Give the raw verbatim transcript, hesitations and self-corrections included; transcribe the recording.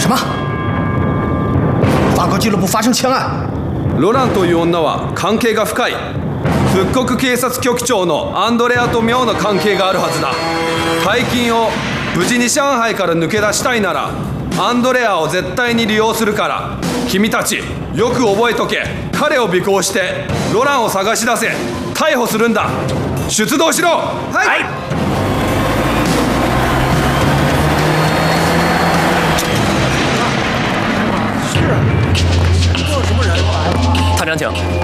么？法国俱乐部发生枪案？ ロランという女は関係が深い。復刻警察局長のアンドレアと妙な関係があるはずだ。大金を無事に上海から抜け出したいならアンドレアを絶対に利用するから、君たちよく覚えとけ。彼を尾行してロランを探し出せ。逮捕するんだ。出動しろ。はい、はい。 探长，请。